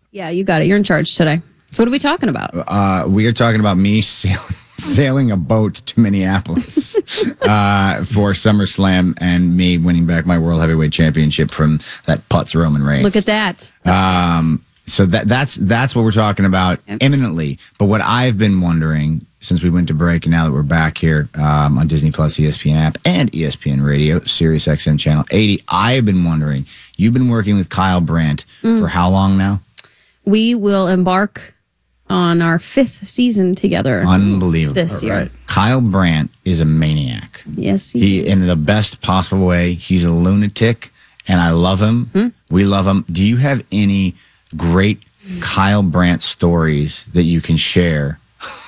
Yeah, you got it. You're in charge today. So what are we talking about? We are talking about me sailing a boat to Minneapolis for SummerSlam and me winning back my World Heavyweight Championship from that Putz Roman Reigns. Look at that. So that's what we're talking about imminently. But what I've been wondering since we went to break and now that we're back here on Disney Plus, ESPN app, and ESPN Radio, Sirius XM Channel 80, I've been wondering, you've been working with Kyle Brandt for how long now? We will embark on our 5th season together. Unbelievable. This year. Right. Kyle Brandt is a maniac. Yes. He in the best possible way. He's a lunatic, and I love him. We love him. Do you have any great Kyle Brandt stories that you can share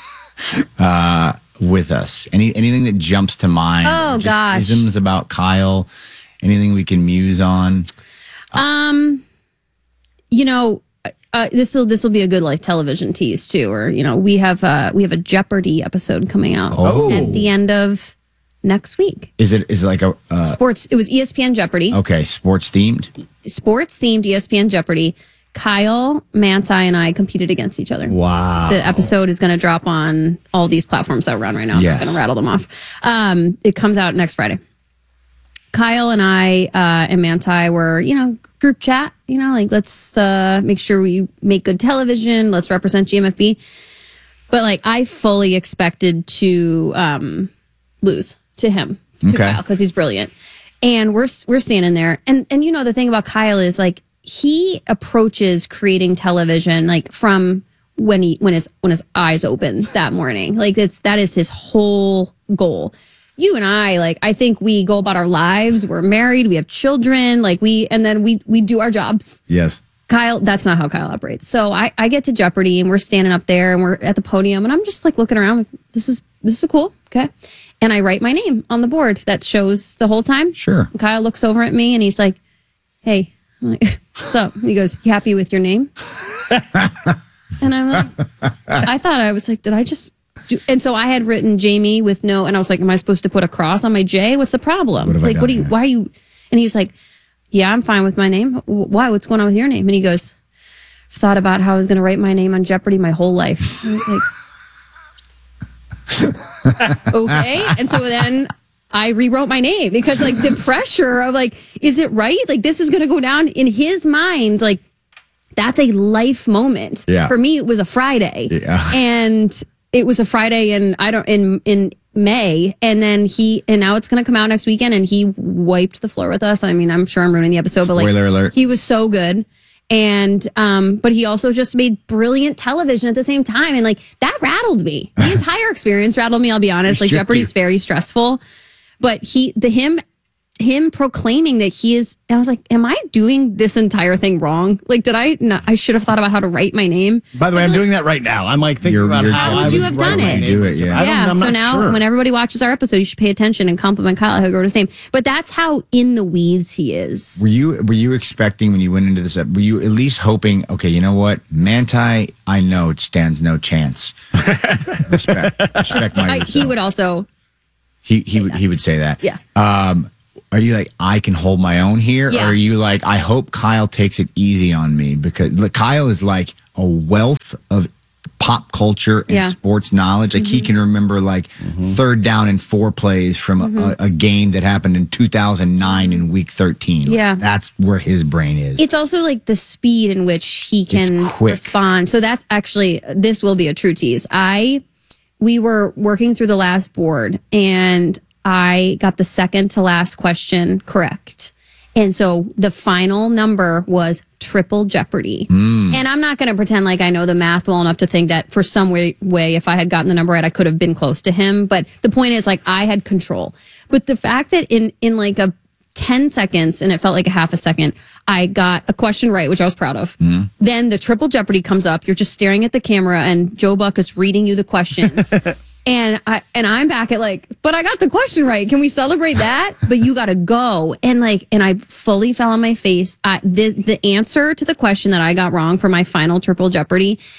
with us? Anything that jumps to mind? Oh, gosh. Isms about Kyle? Anything we can muse on? This will be a good television tease too. Or we have a Jeopardy episode coming out at the end of next week. Is it like a sports? It was ESPN Jeopardy. Okay, sports themed. Sports themed ESPN Jeopardy. Kyle, Manti, and I competed against each other. Wow. The episode is going to drop on all these platforms that we're on right now. Yes. I'm going to rattle them off. It comes out next Friday. Kyle and I and Manti were, group chat, let's make sure we make good television. Let's represent GMFB. But I fully expected to lose to him, to Kyle, because he's brilliant. And we're standing there. And the thing about Kyle is he approaches creating television from when his eyes open that morning. That is his whole goal. You and I think we go about our lives. We're married. We have children. We do our jobs. Yes. Kyle, that's not how Kyle operates. So I get to Jeopardy and we're standing up there and we're at the podium and I'm just looking around. This is cool. Okay. And I write my name on the board that shows the whole time. Sure. And Kyle looks over at me and he's like, "Hey," I'm like, "What's up?" He goes, "You happy with your name?" And I'm like, I thought I was like, did I just... And so I had written Jamie with no, and I was like, am I supposed to put a cross on my J? What's the problem? Why are you? And he's like, yeah, I'm fine with my name. Why? What's going on with your name? And he goes, I've thought about how I was going to write my name on Jeopardy my whole life. And I was like, okay. And so then I rewrote my name because the pressure of is it right? This is going to go down in his mind. That's a life moment. Yeah. For me, it was a Friday. Yeah. And it was a Friday in May, and then now it's going to come out next weekend, and he wiped the floor with us. I mean, I'm sure I'm ruining the episode, Spoiler alert. He was so good. And, but he also just made brilliant television at the same time. And that rattled me. The entire experience rattled me. I'll be honest. Jeopardy's very stressful, but him proclaiming that he is, and I was like, am I doing this entire thing wrong? Did I not? I should have thought about how to write my name. By the way, I'm doing that right now. I'm thinking about how would you have done it? Do it, yeah. Yeah. So now when everybody watches our episode, you should pay attention and compliment Kyle how he wrote his name. But that's how in the weeds he is. Were you expecting when you went into this, were you at least hoping, okay, you know what? Manti, I know it stands no chance. Respect my yourself. He would also. He would say that. Yeah. Are you I can hold my own here? Yeah. Or are you I hope Kyle takes it easy on me? Because Kyle is a wealth of pop culture and sports knowledge. He can remember third down and 4 plays from a game that happened in 2009 in week 13. Yeah. That's where his brain is. It's also the speed in which he can respond. So that's actually, this will be a true tease. We were working through the last board and I got the second to last question correct. And so the final number was triple Jeopardy. And I'm not going to pretend I know the math well enough to think that for some way, if I had gotten the number right, I could have been close to him. But the point is I had control. But the fact that in a 10 seconds, and it felt like a half a second, I got a question right, which I was proud of. Then the triple Jeopardy comes up. You're just staring at the camera and Joe Buck is reading you the question. And I'm back at but I got the question right. Can we celebrate that? But you got to go. And I fully fell on my face. The answer to the question that I got wrong for my final triple Jeopardy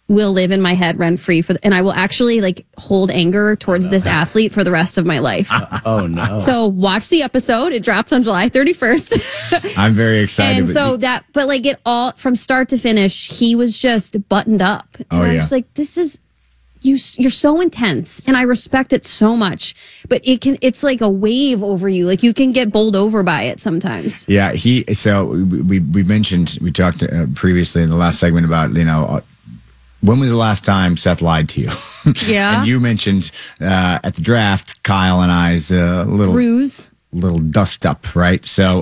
will live in my head rent free and I will actually like hold anger towards this athlete for the rest of my life. Oh no. So watch the episode. It drops on July 31st. I'm very excited. And so but like it all from start to finish, he was just buttoned up. And I was like, this is, you're so intense and I respect it so much, but it's like a wave over you. Like you can get bowled over by it sometimes. Yeah. So we talked previously in the last segment about, when was the last time Seth lied to you? Yeah. And you mentioned at the draft, Kyle and I's little dust up, right? So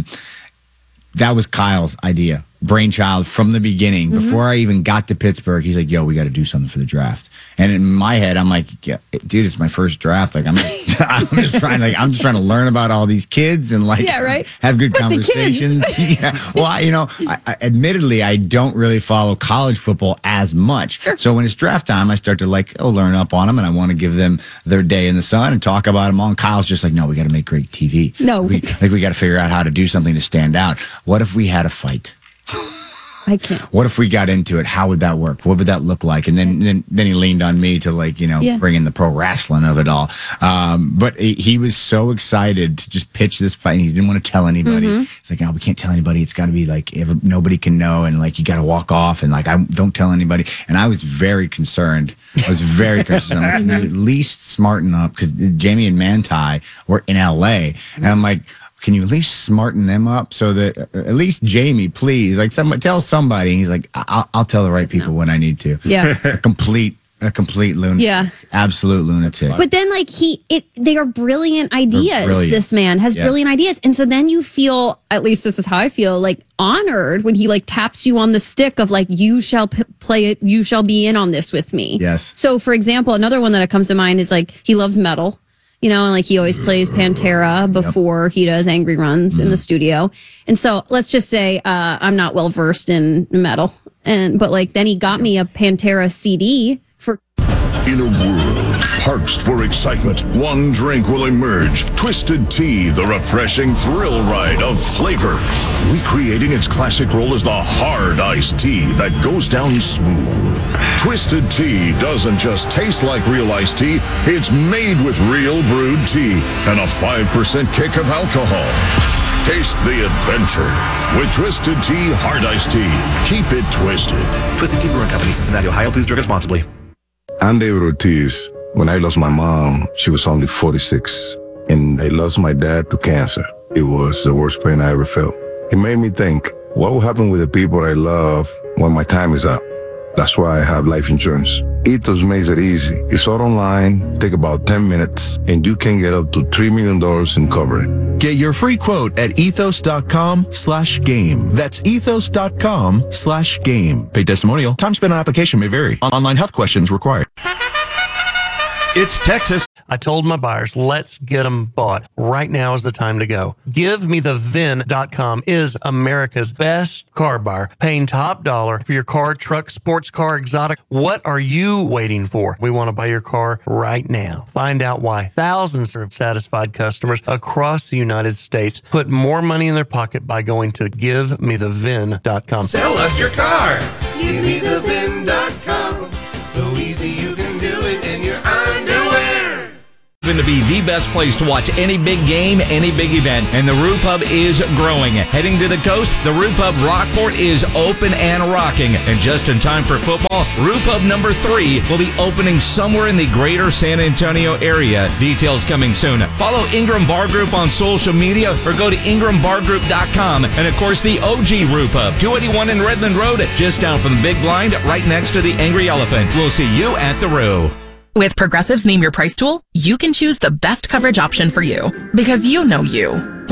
that was Kyle's idea, brainchild from the beginning. Before I even got to Pittsburgh, he's like, yo, we got to do something for the draft. And in my head, I'm like, yeah, dude, it's my first draft. Like, I'm just trying to learn about all these kids and have good conversations. Yeah. Well, I admittedly, I don't really follow college football as much. Sure. So when it's draft time, I start to learn up on them, and I want to give them their day in the sun and talk about them all. And Kyle's just like, no, we got to make great TV. No, we got to figure out how to do something to stand out. What if we had a fight? I can't. What if we got into it? How would that work? What would that look like? And then he leaned on me to bring in the pro wrestling of it all. But he was so excited to just pitch this fight. He didn't want to tell anybody. He's like, no, we can't tell anybody. It's got to be nobody can know. And you got to walk off and I don't tell anybody. And I was very concerned. I'm like, can you at least smarten up? Because Jamie and Manti were in LA. And I'm like, can you at least smarten them up so that at least Jamie, please, tell somebody. And he's like, I'll tell the right people when I need to. Yeah. A complete lunatic. Yeah. Absolute lunatic. But then they are brilliant ideas. Brilliant. This man has brilliant ideas. And so then you feel, at least this is how I feel, honored when he taps you on the stick of you shall play it, you shall be in on this with me. Yes. So for example, another one that comes to mind is he loves metal. And he always plays Pantera before he does Angry Runs in the studio. And so let's just say I'm not well versed in metal. But then he got me a Pantera CD for. In a world parched for excitement, one drink will emerge. Twisted Tea, the refreshing thrill ride of flavor. Recreating its classic role as the hard iced tea that goes down smooth. Twisted Tea doesn't just taste like real iced tea, it's made with real brewed tea and a 5% kick of alcohol. Taste the adventure with Twisted Tea Hard Iced Tea. Keep it twisted. Twisted Tea Brewing Company, Cincinnati, Ohio. Please drink responsibly. I'm David Ortiz. When I lost my mom, she was only 46. And I lost my dad to cancer. It was the worst pain I ever felt. It made me think, what will happen with the people I love when my time is up? That's why I have life insurance. Ethos makes it easy. It's all online, take about 10 minutes, and you can get up to $3 million in coverage. Get your free quote at ethos.com/game. That's ethos.com/game. Paid testimonial. Time spent on application may vary. Online health questions required. It's Texas. I told my buyers, let's get them bought. Right now is the time to go. GiveMeTheVin.com is America's best car buyer, paying top dollar for your car, truck, sports car, exotic. What are you waiting for? We want to buy your car right now. Find out why thousands of satisfied customers across the United States put more money in their pocket by going to GiveMeTheVin.com. Sell us your car. GiveMeTheVin.com. So easy you can do it in your underwear. To be the best place to watch any big game, any big event, and the Roo Pub is growing. Heading to the coast, the Roo Pub Rockport is open and rocking. And just in time for football, Roo Pub number 3 will be opening somewhere in the greater San Antonio area. Details coming soon. Follow Ingram Bar Group on social media or go to ingrambargroup.com. And of course, the OG Roo Pub, 281 in Redland Road, just down from the Big Blind, right next to the Angry Elephant. We'll see you at the Roo. With Progressive's Name Your Price tool, you can choose the best coverage option for you. Because you know you.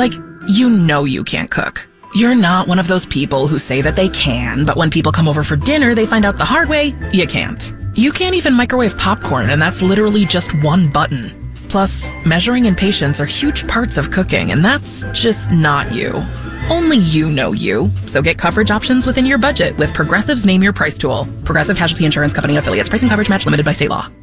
You can't cook. You're not one of those people who say that they can, but when people come over for dinner, they find out the hard way, you can't. You can't even microwave popcorn, and that's literally just one button. Plus, measuring and patience are huge parts of cooking, and that's just not you. Only you know you. So get coverage options within your budget with Progressive's Name Your Price tool. Progressive Casualty Insurance Company and affiliates. Price and coverage match limited by state law.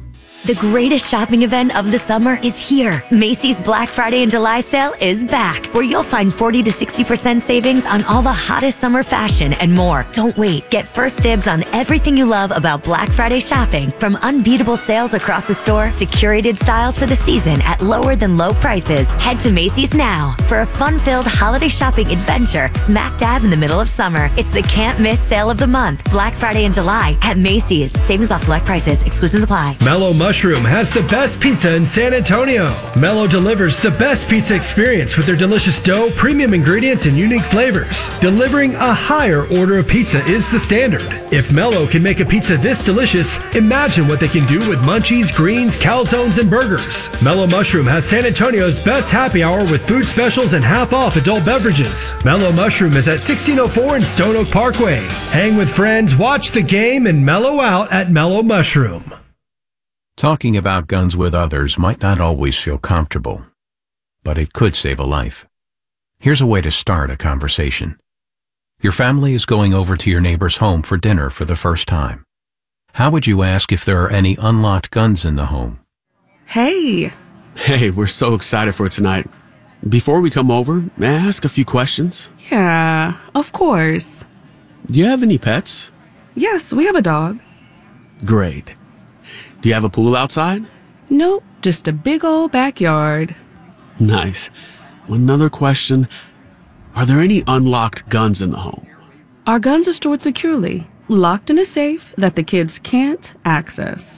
The greatest shopping event of the summer is here. Macy's Black Friday and July sale is back, where you'll find 40 to 60% savings on all the hottest summer fashion and more. Don't wait. Get first dibs on everything you love about Black Friday shopping, from unbeatable sales across the store to curated styles for the season at lower than low prices. Head to Macy's now for a fun-filled holiday shopping adventure smack dab in the middle of summer. It's the can't miss sale of the month, Black Friday in July at Macy's. Savings off select prices. Exclusions apply. Mellow Mushroom has the best pizza in San Antonio. Mellow delivers the best pizza experience with their delicious dough, premium ingredients, and unique flavors. Delivering a higher order of pizza is the standard. If Mellow can make a pizza this delicious, imagine what they can do with munchies, greens, calzones, and burgers. Mellow Mushroom has San Antonio's best happy hour with food specials and half off adult beverages. Mellow Mushroom is at 1604 in Stone Oak Parkway. Hang with friends, watch the game, and mellow out at Mellow Mushroom. Talking about guns with others might not always feel comfortable, but it could save a life. Here's a way to start a conversation. Your family is going over to your neighbor's home for dinner for the first time. How would you ask if there are any unlocked guns in the home? Hey, we're so excited for tonight. Before we come over, may I ask a few questions? Yeah, of course. Do you have any pets? Yes, we have a dog. Great. Do you have a pool outside? Nope, just a big old backyard. Nice. Another question. Are there any unlocked guns in the home? Our guns are stored securely, locked in a safe that the kids can't access.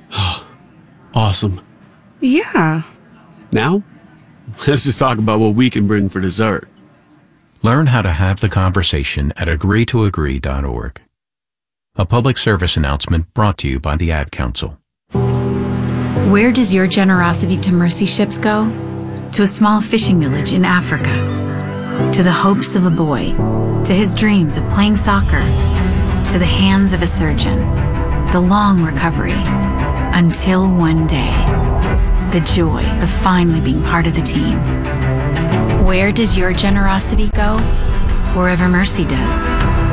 Awesome. Yeah. Now, let's just talk about what we can bring for dessert. Learn how to have the conversation at agreetoagree.org. A public service announcement brought to you by the Ad Council. Where does your generosity to mercy ships go? To a small fishing village in Africa. To the hopes of a boy. To his dreams of playing soccer. To the hands of a surgeon. The long recovery. Until one day. The joy of finally being part of the team. Where does your generosity go? Wherever mercy does.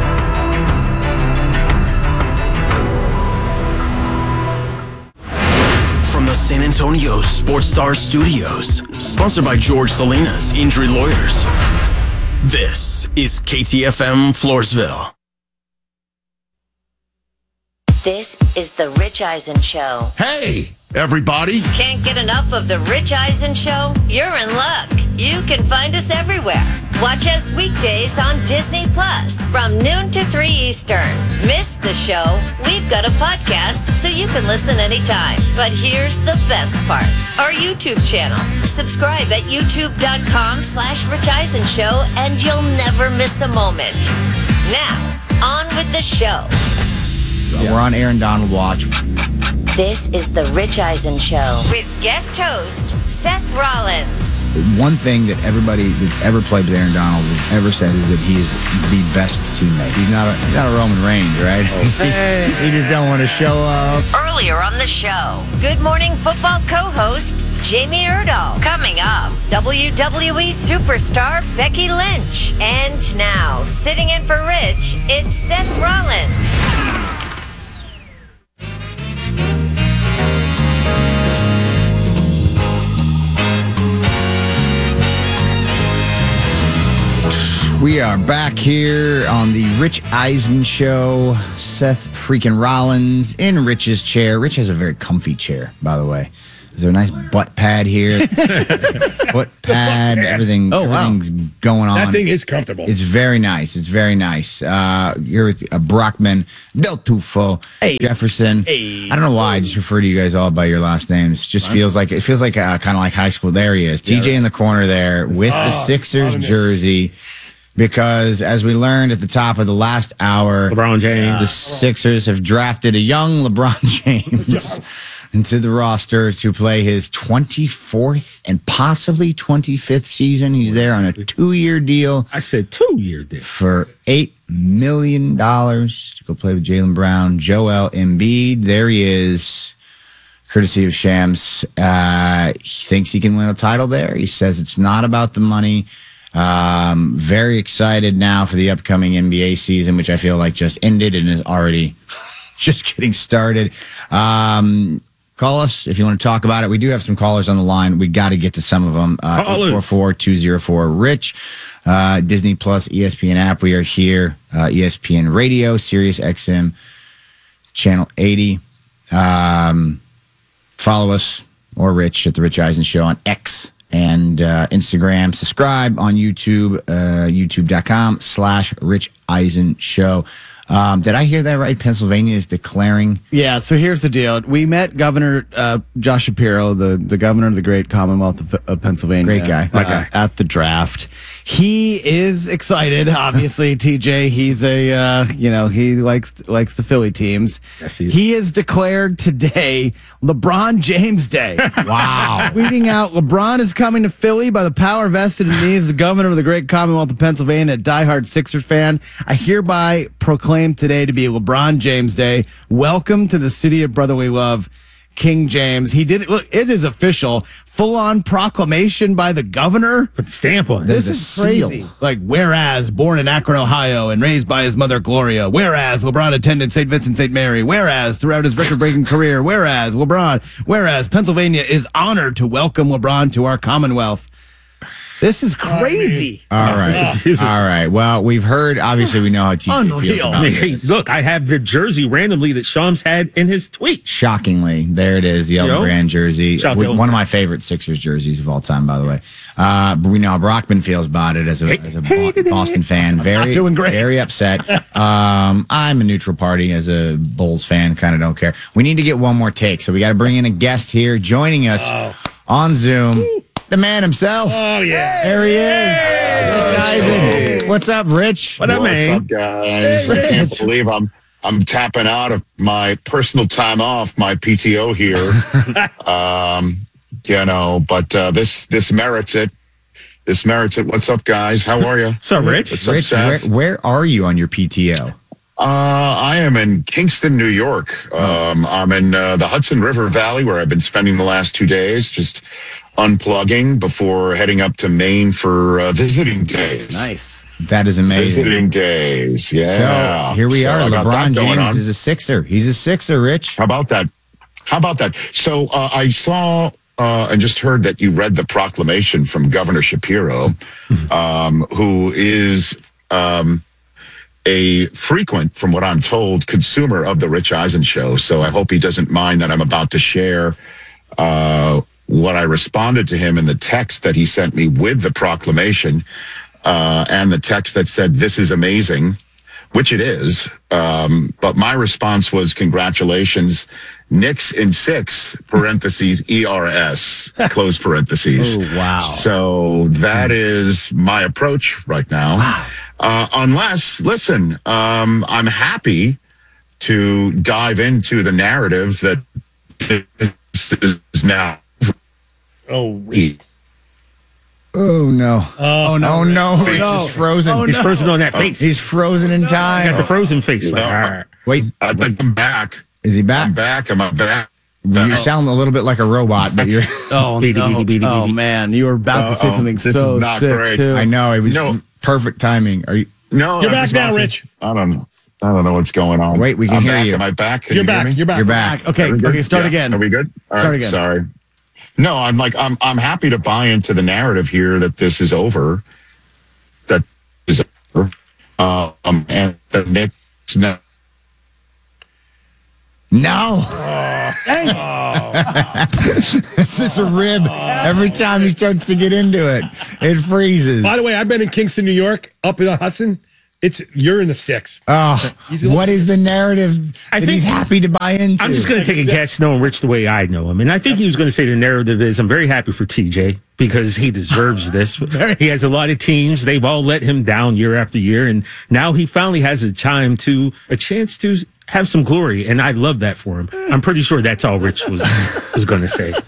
From the San Antonio Sports Star Studios, sponsored by George Salinas Injury Lawyers. This is KTFM Floresville. This is the Rich Eisen Show. Hey, everybody. Can't get enough of the Rich Eisen Show? You're in luck. You can find us everywhere. Watch us weekdays on Disney Plus from noon to 3 Eastern. Miss the show? We've got a podcast so you can listen anytime. But here's the best part. Our YouTube channel. Subscribe at youtube.com/Rich Eisen Show and you'll never miss a moment. Now, on with the show. We're on Aaron Donald Watch. This is the Rich Eisen Show with guest host Seth Rollins. One thing that everybody that's ever played with Aaron Donald has ever said is that he's the best teammate. He's not a Roman Reigns, right? He just don't want to show up. Earlier on the show, Good Morning Football co-host Jamie Erdahl. Coming up, WWE superstar Becky Lynch. And now, sitting in for Rich, it's Seth Rollins. We are back here on the Rich Eisen Show. Seth freaking Rollins in Rich's chair. Rich has a very comfy chair, by the way. There's a nice butt pad here, foot pad, everything's going on. That thing is comfortable. It's very nice. It's very nice. You're with Brockman, Del Tufo, Jefferson. I don't know why I just refer to you guys all by your last names. It just feels like kind of like high school. There he is, TJ in the corner there with the Sixers jersey. Because as we learned at the top of the last hour, LeBron James, the Sixers have drafted a young LeBron James into the roster to play his 24th and possibly 25th season. He's there on a 2-year deal. I said 2-year deal. For $8 million to go play with Jaylen Brown, Joel Embiid. There he is, courtesy of Shams. He thinks he can win a title there. He says it's not about the money. Very excited now for the upcoming NBA season, which I feel like just ended and is already just getting started. Call us if you want to talk about it. We do have some callers on the line. We got to get to some of them. 844-204-RICH. Disney Plus, ESPN app. We are here. ESPN Radio, Sirius XM, Channel 80. Follow us or Rich at The Rich Eisen Show on X and Instagram. Subscribe on YouTube, youtube.com/Rich Eisen Show. Did I hear that right? Pennsylvania is declaring. Yeah, so here's the deal. We met Governor Josh Shapiro, the governor of the great Commonwealth of Pennsylvania. Great guy. My guy. At the draft. He is excited, obviously, TJ. He's a, he likes the Philly teams. Yes, he has declared today LeBron James Day. Wow. Tweeting out, LeBron is coming to Philly by the power vested in me as the governor of the great Commonwealth of Pennsylvania, a diehard Sixers fan. I hereby proclaim today to be LeBron James Day. Welcome to the city of brotherly love, King James. He did it. Look, it is official. Full-on proclamation by the governor. Put the stamp on it. This is crazy. Like, whereas born in Akron, Ohio, and raised by his mother, Gloria. Whereas LeBron attended St. Vincent St. Mary. Whereas throughout his record-breaking career. Whereas Pennsylvania is honored to welcome LeBron to our Commonwealth. This is crazy. All right. All right. Well, we've heard, obviously, we know how TJ feels about Hey, this. look, I have the jersey randomly that Shams had in his tweet. Shockingly, there it is, the Elton Brand jersey. Shout out to One of my favorite Sixers jerseys of all time, by the way. But we know how Brockman feels about it as a Boston fan. Very, doing great. Very upset. I'm a neutral party as a Bulls fan. Kind of don't care. We need to get one more take, so we got to bring in a guest here joining us on Zoom. The man himself. Oh, yeah. There he is. Rich Eisen. What's up, Rich? What up, man? What's up, guys? I can't believe I'm tapping out of my personal time off, my PTO here. But this merits it. This merits it. What's up, guys? How are you? What's up, Rich? What's up, Rich, Seth? where are you on your PTO? I am in Kingston, New York. I'm in the Hudson River Valley, where I've been spending the last 2 days, just unplugging before heading up to Maine for visiting days. Nice. That is amazing. Visiting days, yeah. So here we are. I got LeBron that going James on. is a Sixer. He's a Sixer, Rich. How about that? So I saw and just heard that you read the proclamation from Governor Shapiro, who is a frequent, from what I'm told, consumer of the Rich Eisen Show. So I hope he doesn't mind that I'm about to share what I responded to him in the text that he sent me with the proclamation, and the text that said, "This is amazing," which it is. But my response was, "Congratulations, Knicks in 6, parentheses, ERS, close parentheses." Oh, wow. So that is my approach right now. Wow. Unless, listen, I'm happy to dive into the narrative that this is now. Oh, Oh, no. Oh, no. Oh, no. Rich is frozen. Oh, He's frozen on that face. He's frozen in time. Got the frozen face. Like, all right. Wait, I think I'm back. is he back? I'm back. Am I back? You sound a little bit like a robot, but you're. Oh, no. Oh, man. You were about to say something This so is not sick, great. too. I know. It was No. perfect timing. Are you? No, You're I'm back just now, about to- Rich. I don't know what's going on. Wait, we can I'm hear back. you. Am I back? Can You're you hear back. me? You're back. You're back. Okay, Are we good? start Yeah. again. Are we good? All Start right, again. Sorry. No, I'm happy to buy into the narrative here that this is over. That is over. And the Knicks now. No. It's just a rib. Every time he starts to get into it, it freezes. By the way, I've been in Kingston, New York, up in the Hudson. You're in the sticks. Oh, what is the narrative that he's happy to buy into? I'm just going to take a guess, knowing Rich the way I know him. And I think he was going to say the narrative is, I'm very happy for TJ because he deserves this. He has a lot of teams. They've all let him down year after year. And now he finally has a chance to have some glory. And I love that for him. I'm pretty sure that's all Rich was going to say.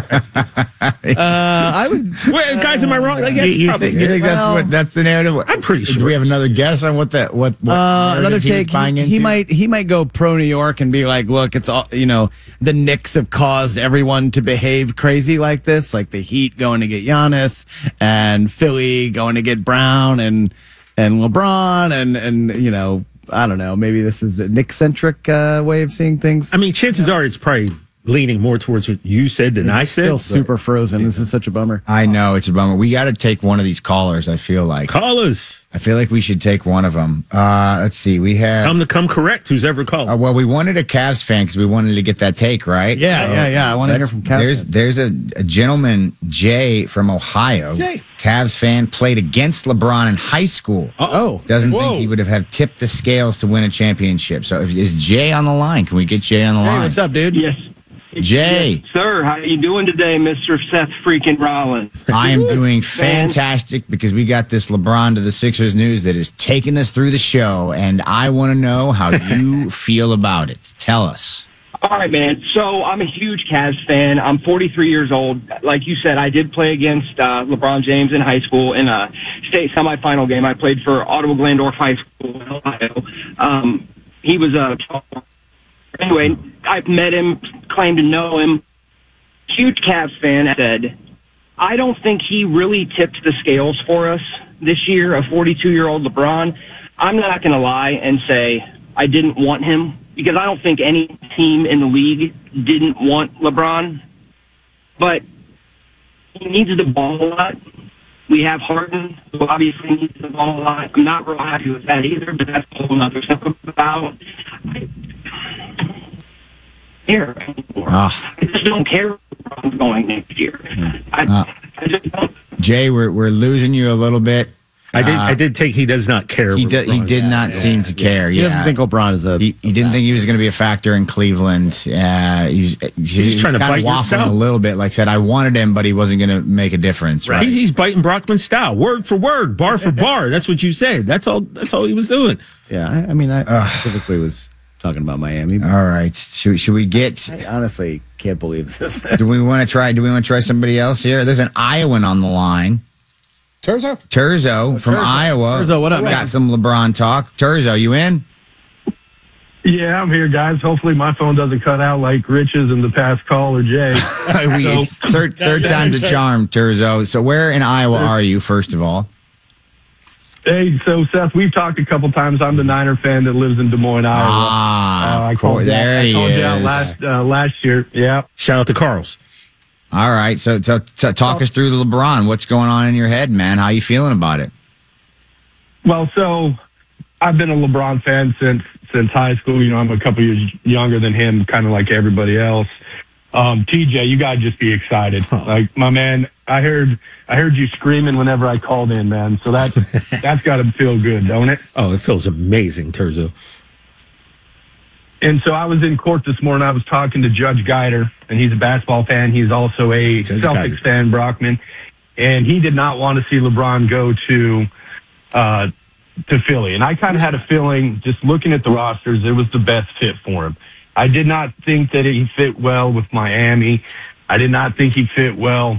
I would. Well, guys, am I wrong? Like, You think that's the narrative? I'm pretty sure. Do we have another guess on what another narrative he was take? buying He into? might go pro New York and be like, look, it's all the Knicks have caused everyone to behave crazy like this, like the Heat going to get Giannis and Philly going to get Brown and LeBron and I don't know, maybe this is a Knick-centric way of seeing things. I mean, chances are it's probably leaning more towards what you said than I said. Still super frozen. This is such a bummer. I know it's a bummer. We got to take one of these callers. I feel like callers. I feel like we should take one of them. Let's see. We have come correct. Who's ever called? Well, we wanted a Cavs fan because we wanted to get that take right. Yeah. I want to hear from Cavs. There's a gentleman, Jay from Ohio. Jay. Cavs fan, played against LeBron in high school. Doesn't think he would have tipped the scales to win a championship. So is Jay on the line? Can we get Jay on the line? Hey, what's up, dude? Yes. Jay. Yes, sir, how you doing today, Mr. Seth freaking Rollins? I am doing fantastic because we got this LeBron to the Sixers news that is taking us through the show, and I want to know how you feel about it. Tell us. All right, man. So I'm a huge Cavs fan. I'm 43 years old. Like you said, I did play against LeBron James in high school in a state semifinal game. I played for Ottawa Glandorf High School in Ohio. He was a... Anyway, I've met him, claimed to know him. Huge Cavs fan. Said, I don't think he really tipped the scales for us this year, a 42-year-old LeBron. I'm not going to lie and say I didn't want him because I don't think any team in the league didn't want LeBron. But he needs the ball a lot. We have Harden, who obviously needs the ball a lot. I'm not real happy with that either, but that's a whole other stuff about. I just don't care where I'm going next year. I just don't. Jay, we're losing you a little bit. I did take he does not care. He did not seem to care. He doesn't think LeBron is a. He didn't think he was going to be a factor in Cleveland. He's trying to bite waffling yourself. a little bit. Like I said, I wanted him, but he wasn't going to make a difference. Right? He's biting Brockman style, word for word, bar for bar. That's what you said. That's all he was doing. Yeah, I mean, I specifically was talking about Miami. All right, should we get? I honestly can't believe this. Do we want to try somebody else here? There's an Iowan on the line. Turzo from Iowa. Turzo, what up, man? Got some LeBron talk. Turzo, you in? Yeah, I'm here, guys. Hopefully my phone doesn't cut out like Rich's in the past call or Jay. Third time's a charm, Turzo. So where in Iowa are you, first of all? Hey, so Seth, we've talked a couple times. I'm the Niner fan that lives in Des Moines, Iowa. Of course. There he is. I called you out last year. Yeah. Shout out to Carl's. All right. So talk us through the LeBron. What's going on in your head, man? How you feeling about it? Well, so I've been a LeBron fan since high school. You know, I'm a couple years younger than him, kind of like everybody else. TJ, you gotta just be excited. Like, my man, I heard you screaming whenever I called in, man. So that's got to feel good, don't it? Oh, it feels amazing, Turzo. And so I was in court this morning. I was talking to Judge Geider, and he's a basketball fan. He's also a Celtics fan, Brockman. And he did not want to see LeBron go to Philly. And I kind of had a feeling, just looking at the rosters, it was the best fit for him. I did not think that he fit well with Miami. I did not think he fit well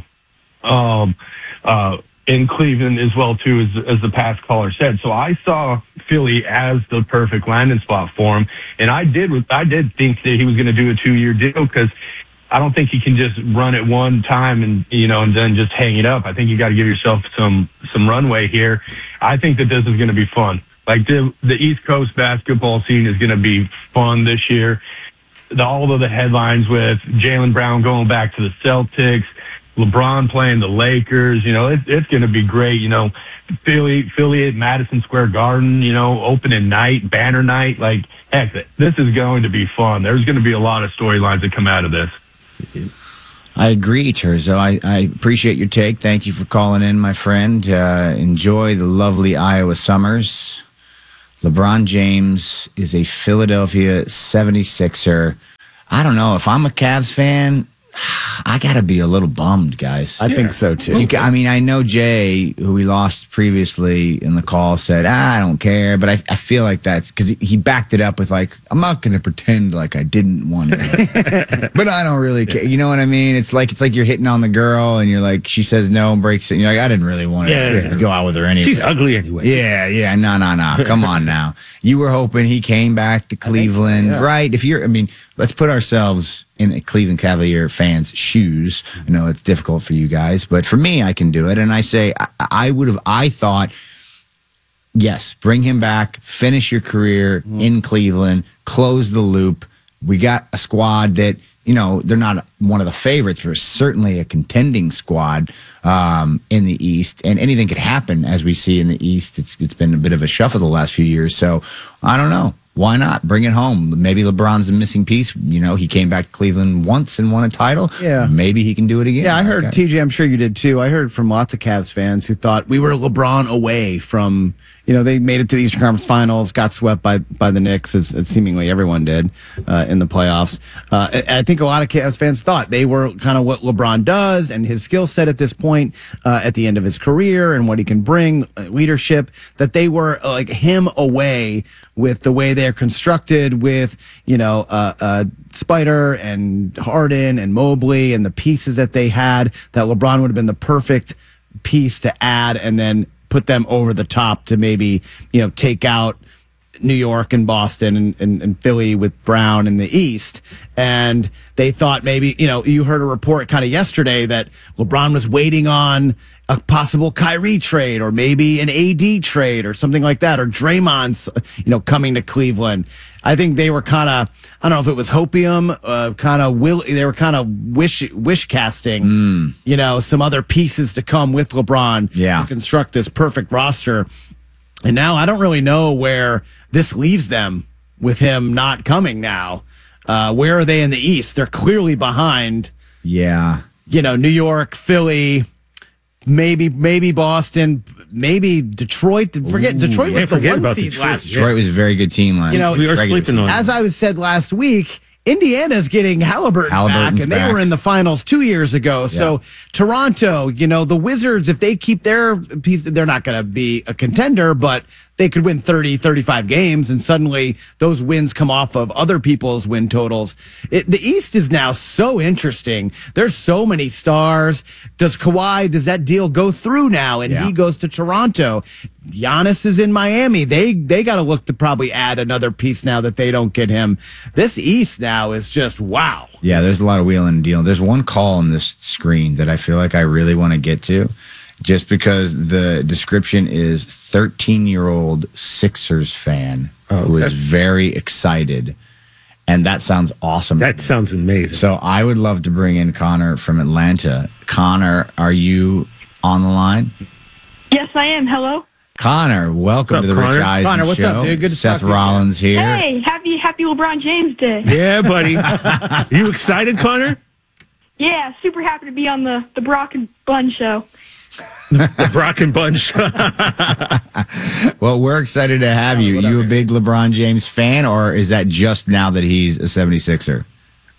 in Cleveland as well, too, as the past caller said. So I saw Philly as the perfect landing spot for him. And I did think that he was going to do a 2-year deal because I don't think he can just run it one time and then just hang it up. I think you got to give yourself some runway here. I think that this is going to be fun. Like the East Coast basketball scene is going to be fun this year. All of the headlines with Jaylen Brown going back to the Celtics, LeBron playing the Lakers, it's going to be great. Philly at Madison Square Garden, opening night, banner night. Like, heck, this is going to be fun. There's going to be a lot of storylines that come out of this. I agree, Turzo. I appreciate your take. Thank you for calling in, my friend. Enjoy the lovely Iowa summers. LeBron James is a Philadelphia 76er. I don't know. If I'm a Cavs fan, I got to be a little bummed, guys. I think so, too. I mean, I know Jay, who we lost previously in the call, said, I don't care. But I feel like that's because he backed it up with, like, I'm not going to pretend like I didn't want it. But I don't really care. You know what I mean? It's like you're hitting on the girl and you're like, she says no and breaks it. And you're like, I didn't really want to go out with her anyway. She's ugly anyway. Yeah. No. Come on now. You were hoping he came back to Cleveland, right? Let's put ourselves in a Cleveland Cavalier fans' shoes. I know it's difficult for you guys, but for me, I can do it. And I say, I thought, yes, bring him back, finish your career in Cleveland, close the loop, we got a squad that, they're not one of the favorites, but certainly a contending squad in the East. And anything could happen, as we see in the East. It's been a bit of a shuffle the last few years. So I don't know. Why not bring it home? Maybe LeBron's the missing piece. He came back to Cleveland once and won a title. Yeah. Maybe he can do it again. Yeah, I heard, TJ, I'm sure you did too. I heard from lots of Cavs fans who thought we were LeBron away from, they made it to the Eastern Conference Finals, got swept by the Knicks, as seemingly everyone did in the playoffs. I think a lot of Cavs fans thought they were kind of what LeBron does and his skill set at this point at the end of his career and what he can bring, leadership, that they were like him away with the way they're constructed with, Spider and Harden and Mobley and the pieces that they had, that LeBron would have been the perfect piece to add and then put them over the top to maybe, take out New York and Boston and Philly with Brown in the East. And they thought maybe, you heard a report kind of yesterday that LeBron was waiting on a possible Kyrie trade or maybe an AD trade or something like that, or Draymond's, coming to Cleveland. I think they were kind of, I don't know if it was hopium, they were kind of wish casting, some other pieces to come with LeBron to construct this perfect roster. And now I don't really know where this leaves them with him not coming now. Where are they in the East? They're clearly behind. Yeah. New York, Philly, maybe Boston, maybe Detroit. Detroit was the one seed last year. Detroit was a very good team last year. We are sleeping on as I said last week, Indiana's getting Halliburton back, and they were in the finals 2 years ago. Yeah. So Toronto, the Wizards, if they keep their piece, they're not going to be a contender, but they could win 30, 35 games, and suddenly those wins come off of other people's win totals. The East is now so interesting. There's so many stars. Does that deal go through now, and he goes to Toronto? Giannis is in Miami. They got to look to probably add another piece now that they don't get him. This East now is just wow. Yeah, there's a lot of wheeling and dealing. There's one call on this screen that I feel like I really want to get to, just because the description is 13-year-old Sixers fan who is very excited. And that sounds awesome. That sounds amazing. So I would love to bring in Connor from Atlanta. Connor, are you on the line? Yes, I am. Hello. Connor, welcome to the Rich Eisen Show. Connor, what's up, dude? Good to Seth talk to you, Rollins here. Hey, happy LeBron James Day. Yeah, buddy. You excited, Connor? Yeah, super happy to be on the Brock and Bun Show. The Brock and Bun Show. Well, we're excited to have you. You a big LeBron James fan, or is that just now that he's a 76er?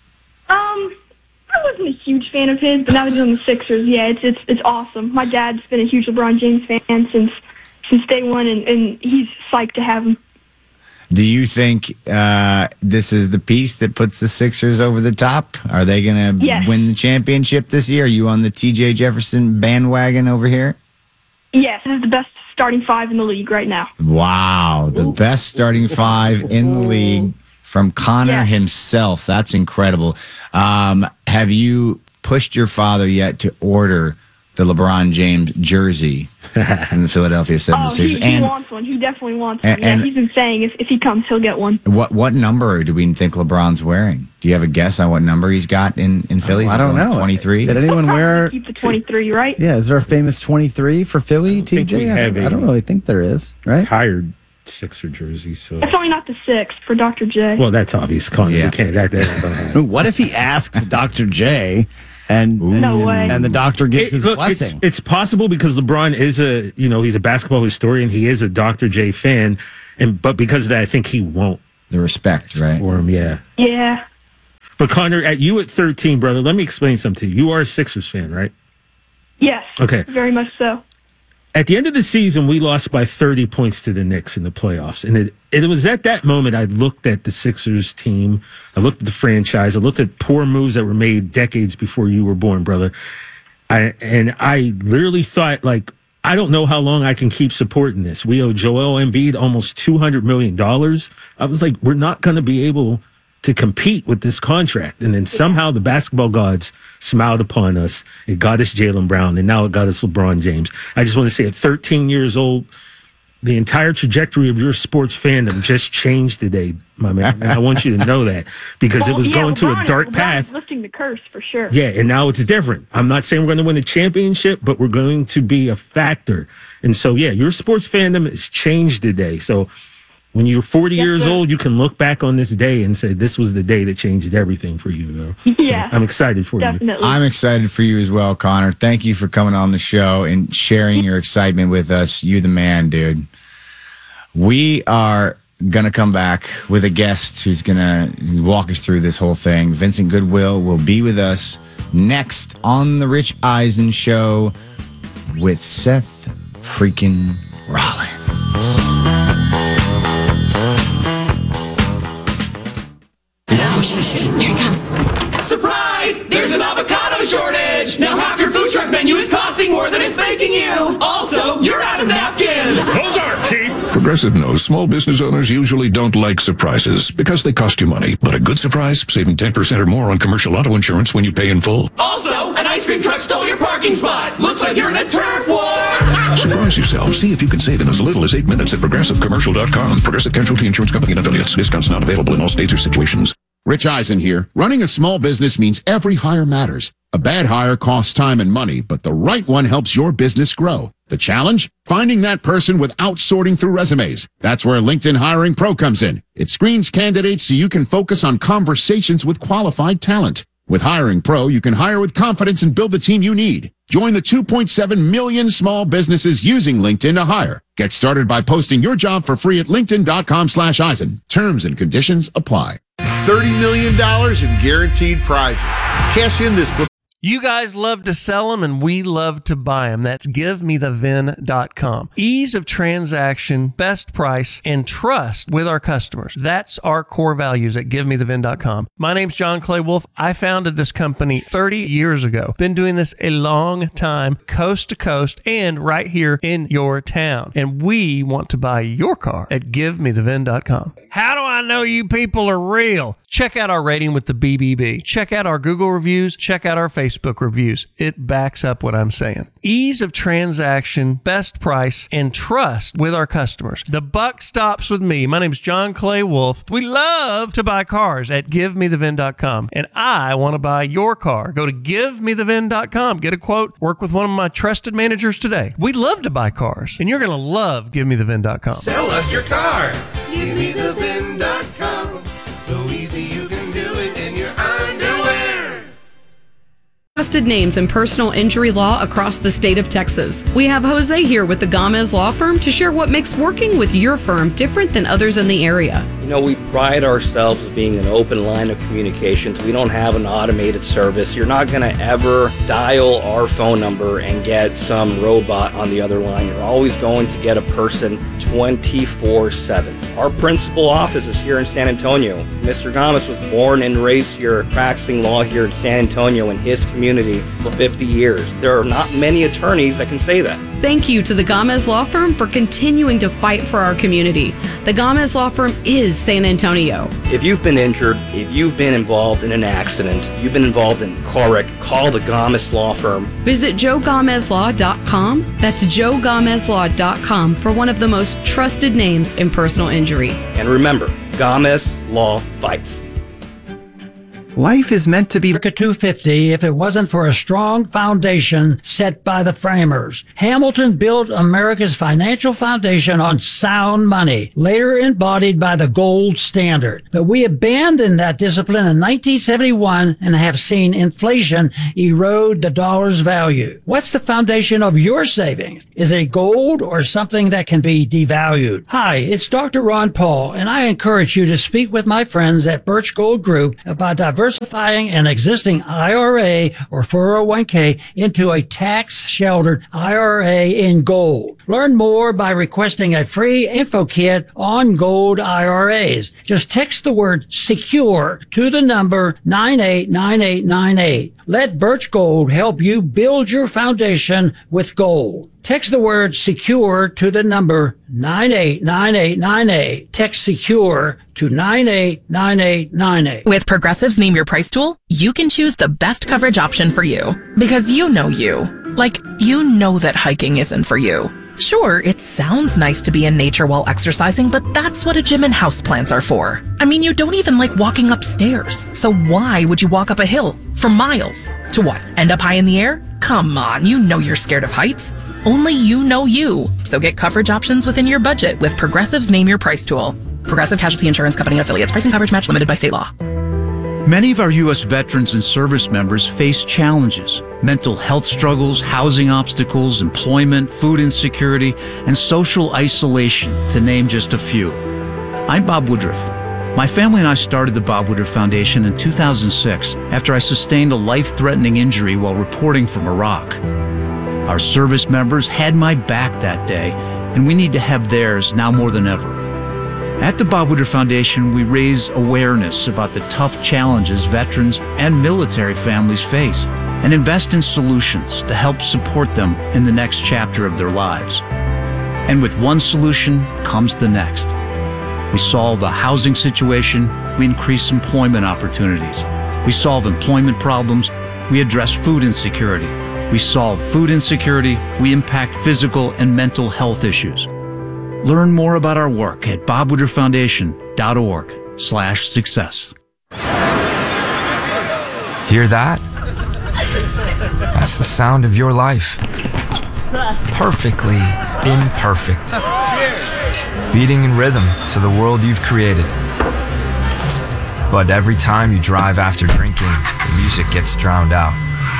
I wasn't a huge fan of his, but now that he's on the Sixers, yeah, it's awesome. My dad's been a huge LeBron James fan since day one, and he's psyched to have him. Do you think this is the piece that puts the Sixers over the top? Are they going to win the championship this year? Are you on the TJ Jefferson bandwagon over here? Yes, this is the best starting five in the league right now. Wow, the best starting five in the league from Connor himself. That's incredible. Have you pushed your father yet to order the LeBron James jersey from the Philadelphia 76ers? He wants one. He definitely wants one. Yeah, he's been saying if he comes, he'll get one. What number do we think LeBron's wearing? Do you have a guess on what number he's got in Philly? I don't know. 23? Did anyone wear... Keep the 23, right? Yeah, is there a famous 23 for Philly, TJ? I don't really think there is, right? Tired Sixer jersey, so... That's only not the 6 for Dr. J. Well, that's obvious, Connor. Yeah. We can't... What if he asks Dr. J... And no way. And the doctor gives his blessing. It's possible because LeBron is he's a basketball historian. He is a Dr. J fan, but because of that, I think he won't. The respect, right? For him, yeah. Yeah. But Connor, at 13, brother, let me explain something to you. You are a Sixers fan, right? Yes. Okay. Very much so. At the end of the season, we lost by 30 points to the Knicks in the playoffs. And it was at that moment I looked at the Sixers team. I looked at the franchise. I looked at poor moves that were made decades before you were born, brother. And I literally thought, I don't know how long I can keep supporting this. We owe Joel Embiid almost $200 million. I was like, we're not going to be able to compete with this contract. And then somehow the basketball gods smiled upon us. It got us Jaylen Brown, and now it got us LeBron James. I just want to say at 13 years old, the entire trajectory of your sports fandom just changed today, my man. And I want you to know that because it was going to a dark path. Lifting the curse for sure. Yeah, and now it's different. I'm not saying we're going to win the championship, but we're going to be a factor. And so, yeah, your sports fandom has changed today. So when you're 40 years old, you can look back on this day and say, this was the day that changed everything for you. Yeah, so I'm excited for you. I'm excited for you as well, Connor. Thank you for coming on the show and sharing your excitement with us. You're the man, dude. We are going to come back with a guest who's going to walk us through this whole thing. Vincent Goodwill will be with us next on The Rich Eisen Show with Seth freaking Rollins. Here it comes. Surprise! There's an avocado shortage! Now half your food truck menu is costing more than it's making you! Also, you're out of napkins! Those aren't cheap! Progressive knows small business owners usually don't like surprises because they cost you money. But a good surprise, saving 10% or more on commercial auto insurance when you pay in full. Also, an ice cream truck stole your parking spot! Looks like you're in a turf war! Surprise yourself. See if you can save in as little as 8 minutes at ProgressiveCommercial.com. Progressive Casualty Insurance Company and affiliates. Discounts not available in all states or situations. Rich Eisen here. Running a small business means every hire matters. A bad hire costs time and money, but the right one helps your business grow. The challenge? Finding that person without sorting through resumes. That's where LinkedIn Hiring Pro comes in. It screens candidates so you can focus on conversations with qualified talent. With Hiring Pro, you can hire with confidence and build the team you need. Join the 2.7 million small businesses using LinkedIn to hire. Get started by posting your job for free at linkedin.com/Eisen. Terms and conditions apply. $30 million in guaranteed prizes. Cash in this. You guys love to sell them and we love to buy them. That's GiveMeTheVin.com. Ease of transaction, best price, and trust with our customers. That's our core values at GiveMeTheVin.com. My name's John Clay Wolf. I founded this company 30 years ago. Been doing this a long time, coast to coast, and right here in your town. And we want to buy your car at GiveMeTheVin.com. How do I know you people are real? Check out our rating with the BBB. Check out our Google reviews. Check out our Facebook reviews. It backs up what I'm saying. Ease of transaction, best price, and trust with our customers. The buck stops with me. My name's John Clay Wolf. We love to buy cars at GiveMeTheVin.com. And I want to buy your car. Go to GiveMeTheVin.com. Get a quote. Work with one of my trusted managers today. We love to buy cars. And you're going to love GiveMeTheVin.com. Sell us your car. GiveMeTheVin.com. So easy you can do it in your underwear. Trusted names in personal injury law across the state of Texas. We have Jose here with the Gomez Law Firm to share what makes working with your firm different than others in the area. You know, we pride ourselves as being an open line of communications. We don't have an automated service. You're not going to ever dial our phone number and get some robot on the other line. You're always going to get a person 24/7. Our principal office is here in San Antonio. Mr. Gomez was born and raised here, practicing law here in San Antonio in his community for 50 years. There are not many attorneys that can say that. Thank you to the Gomez Law Firm for continuing to fight for our community. The Gomez Law Firm is San Antonio. If you've been injured, if you've been involved in an accident, you've been involved in a car wreck, call the Gomez Law Firm. Visit JoeGomezLaw.com. That's JoeGomezLaw.com for one of the most trusted names in personal injury. And remember, Gomez Law fights. Life is meant to be like a 250 if it wasn't for a strong foundation set by the framers. Hamilton built America's financial foundation on sound money, later embodied by the gold standard. But we abandoned that discipline in 1971 and have seen inflation erode the dollar's value. What's the foundation of your savings? Is it gold or something that can be devalued? Hi, it's Dr. Ron Paul, and I encourage you to speak with my friends at Birch Gold Group about diversifying an existing IRA or 401k into a tax-sheltered IRA in gold. Learn more by requesting a free info kit on gold IRAs. Just text the word SECURE to the number 989898. Let Birch Gold help you build your foundation with gold. Text the word SECURE to the number 989898. Text SECURE to 989898. With Progressive's Name Your Price tool, you can choose the best coverage option for you. Because you know you. Like, you know that hiking isn't for you. Sure, it sounds nice to be in nature while exercising, but that's what a gym and houseplants are for. I mean, you don't even like walking upstairs, so why would you walk up a hill for miles? To what, end up high in the air? Come on, you know you're scared of heights. Only you know you. So get coverage options within your budget with Progressive's Name Your Price tool. Progressive Casualty Insurance Company and affiliates. Price and coverage match limited by state law. Many of our U.S. veterans and service members face challenges: mental health struggles, housing obstacles, employment, food insecurity, and social isolation, to name just a few. I'm Bob Woodruff. My family and I started the Bob Woodruff Foundation in 2006 after I sustained a life-threatening injury while reporting from Iraq. Our service members had my back that day, and we need to have theirs now more than ever. At the Bob Woodruff Foundation, we raise awareness about the tough challenges veterans and military families face and invest in solutions to help support them in the next chapter of their lives. And with one solution comes the next. We solve a housing situation, we increase employment opportunities. We solve employment problems, we address food insecurity. We solve food insecurity, we impact physical and mental health issues. Learn more about our work at bobwoodrufffoundation.org/success. Hear that? That's the sound of your life. Perfectly imperfect. Beating in rhythm to the world you've created. But every time you drive after drinking, the music gets drowned out.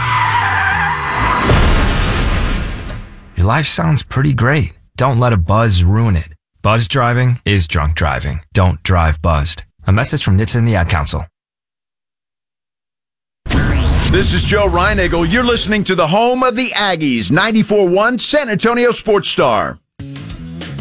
Your life sounds pretty great. Don't let a buzz ruin it. Buzz driving is drunk driving. Don't drive buzzed. A message from NHTSA and the Ad Council. This is Joe Reinagle. You're listening to the home of the Aggies, 94.1 San Antonio Sports Star.